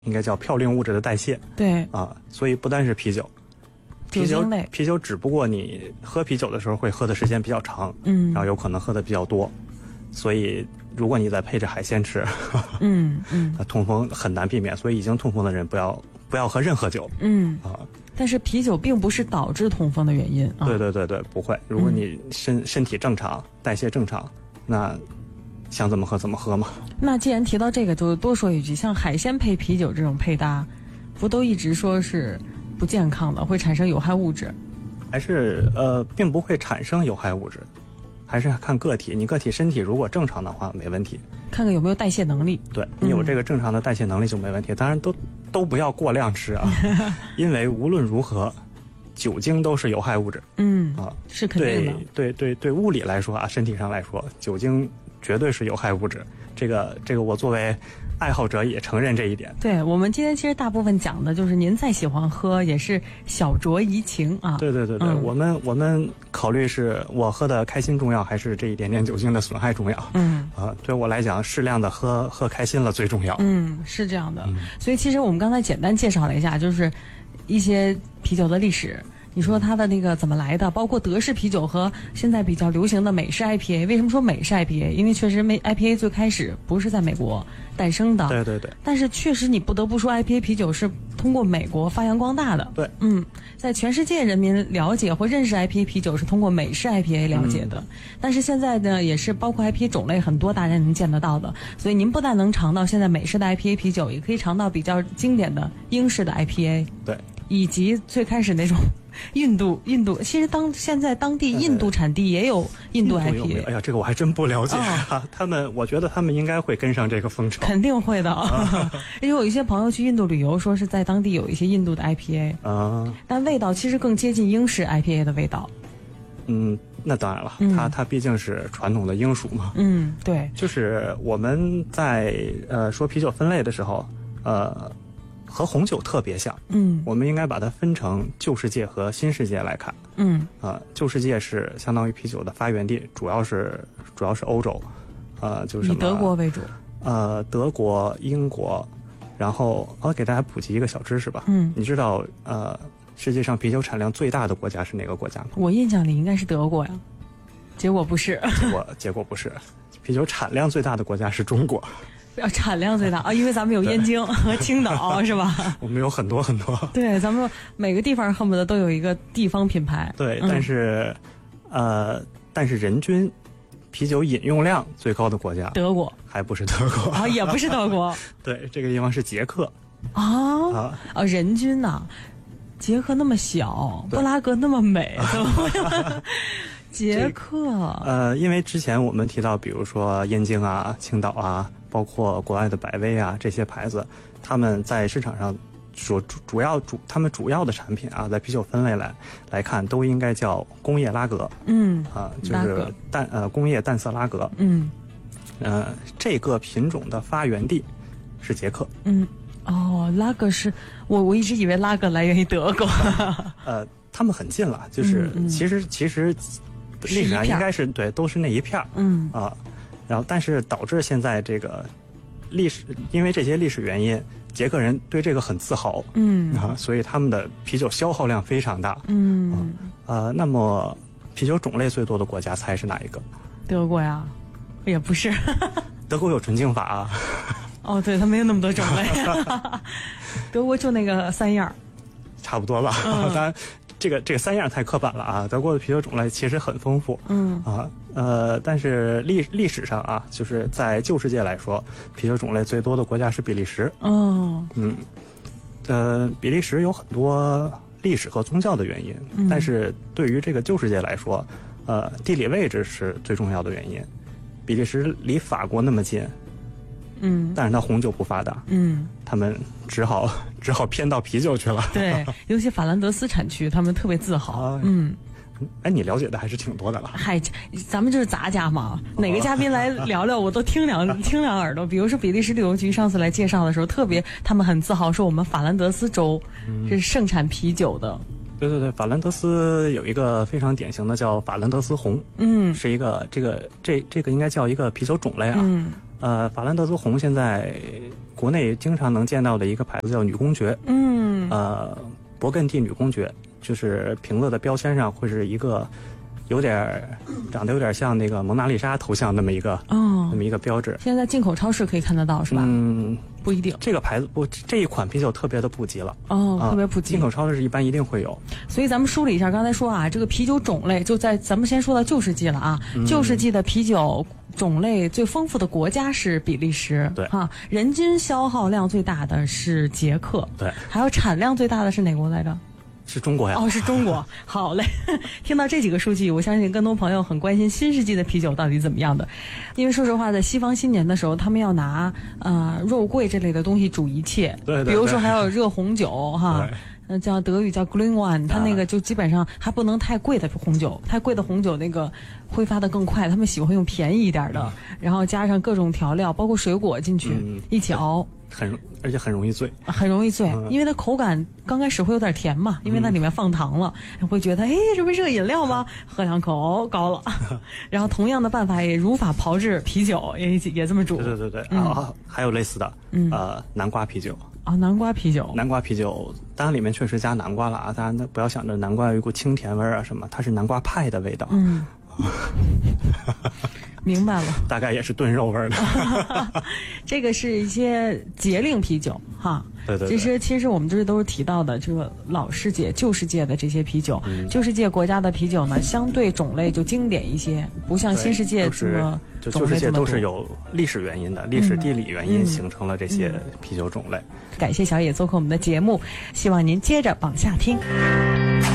应该叫嘌呤物质的代谢。 对啊，所以不单是啤酒，啤酒只不过你喝啤酒的时候会喝的时间比较长，然后有可能喝的比较多，所以如果你再配着海鲜吃，痛风很难避免。所以已经痛风的人不要喝任何酒。 但是啤酒并不是导致痛风的原因啊。 对，不会。如果你身体正常，代谢正常，那想怎么喝怎么喝嘛。 那既然提到这个，就多说一句，像海鲜配啤酒这种配搭，不都一直说是不健康的，会产生有害物质？ 还是并不会产生有害物质，还是看个体。你个体身体如果正常的话没问题， 看看有没有代谢能力。 对，你有这个正常的代谢能力就没问题。当然都不要过量吃啊，因为无论如何，酒精都是有害物质。 是肯定的。 对物理来说啊，身体上来说，酒精绝对是有害物质。这个我作为爱好者也承认这一点。 对，我们今天其实大部分讲的就是您再喜欢喝也是小酌怡情啊。 对，我们考虑是我喝的开心重要，还是这一点点酒精的损害重要。对我来讲，适量的喝开心了最重要。 是这样的。所以其实我们刚才简单介绍了一下，就是一些啤酒的历史。你说它的那个怎么来的，包括德式啤酒和现在比较流行的美式 IPA。为什么说美式 IPA？ 因为确实IPA 最开始不是在美国诞生的。 对。 但是确实你不得不说 IPA 啤酒是通过美国发扬光大的。 对。 在全世界人民了解或认识 IPA 啤酒是通过美式 IPA 了解的。但是现在呢，也是包括 IPA 种类很多，大家能见得到的。所以您不但能尝到现在美式的 IPA 啤酒，也可以尝到比较经典的英式的 IPA。 对。以及最开始那种印度，其实现在当地印度产地也有印度 IPA。 哎呀，这个我还真不了解。我觉得他们应该会跟上这个风潮。 肯定会的。因为有一些朋友去印度旅游，说是在当地有一些印度的 IPA。但味道其实更接近英式 IPA 的味道。 那当然了，它毕竟是传统的英属嘛。 对。 就是我们在说啤酒分类的时候，和红酒特别像。我们应该把它分成旧世界和新世界来看。旧世界是相当于啤酒的发源地，主要是欧洲，就是以德国为主。 德国、英国，然后给大家普及一个小知识吧。你知道世界上啤酒产量最大的国家是哪个国家吗？ 我印象里应该是德国呀，结果不是。 结果不是，啤酒产量最大的国家是中国。 产量最大啊，因为咱们有燕京和青岛，是吧？ 我们有很多很多。 对，咱们每个地方恨不得都有一个地方品牌。 对，但是人均啤酒饮用量最高的国家， 德国还不是德国啊，也不是德国。 对，这个地方是捷克。 人均呐，捷克那么小，布拉格那么美，怎么会？捷克。 因为之前我们提到，比如说燕京啊、青岛啊。包括国外的百威啊这些牌子，他们在市场上他们主要的产品啊，在啤酒分类来看，都应该叫工业拉格。就是工业淡色拉格。这个品种的发源地是捷克。 拉格是我一直以为拉格来源于德国。 他们很近了，就是其实历史上应该是对，都是那一片。然后，但是导致现在这个历史，因为这些历史原因，捷克人对这个很自豪。所以他们的啤酒消耗量非常大。那么啤酒种类最多的国家猜是哪一个？ 德国呀？也不是。 德国有纯净法啊。 对，它没有那么多种类。德国就那个3样， 差不多吧。当然。这个3样太刻板了啊！德国的啤酒种类其实很丰富。但是历史上啊，就是在旧世界来说，啤酒种类最多的国家是比利时。比利时有很多历史和宗教的原因，但是对于这个旧世界来说，地理位置是最重要的原因。比利时离法国那么近。但是它红酒不发达。他们只好偏到啤酒去了。 对，尤其法兰德斯产区，他们特别自豪。 你了解的还是挺多的了。 嗨，咱们就是杂家嘛，哪个嘉宾来聊聊，我都听两耳朵。比如说比利时旅游局上次来介绍的时候，他们很自豪说我们法兰德斯州是盛产啤酒的。 对，法兰德斯有一个非常典型的叫法兰德斯红。是一个这个应该叫一个啤酒种类啊。 法兰德斯红现在国内经常能见到的一个牌子叫女公爵，勃艮第女公爵，就是瓶子的标签上会是一个长得有点像那个蒙娜丽莎头像那么一个标志。 现在进口超市可以看得到是吧？不一定。 这个牌子这一款啤酒特别的普及了特别普及。 进口超市一般一定会有。 所以咱们梳理一下，刚才说啊，这个啤酒种类就在咱们先说到旧世纪了啊。旧世纪的啤酒种类最丰富的国家是比利时， 对人均消耗量最大的是捷克， 对， 还有产量最大的是哪国来着？ 是中国呀。 是中国。好嘞，听到这几个数据，我相信更多朋友很关心新世纪的啤酒到底怎么样的。因为说实话，在西方新年的时候，他们要拿肉桂这类的东西煮一切， 对， 比如说还有热红酒哈。叫德语叫 Glühwein， 它那个就基本上还不能太贵的红酒，太贵的红酒那个挥发的更快，他们喜欢用便宜一点的，然后加上各种调料，包括水果进去一起熬。 而且很容易醉， 因为它口感刚开始会有点甜嘛，因为它里面放糖了，会觉得这不是热饮料吗？喝两口高了。然后同样的办法也如法炮制啤酒，也这么煮。 对，还有类似的，南瓜啤酒。 南瓜啤酒，当然里面确实加南瓜了啊，当然不要想着南瓜有一股清甜味啊什么，它是南瓜派的味道。 明白了， 大概也是炖肉味儿的。 这个是一些节令啤酒哈。 对， 其实我们这都是提到的这个老世界、旧世界的这些啤酒。旧世界国家的啤酒呢，相对种类就经典一些，不像新世界这么种类这么多。 旧世界都是有历史原因的，历史地理原因形成了这些啤酒种类。 感谢小野做客我们的节目，希望您接着往下听。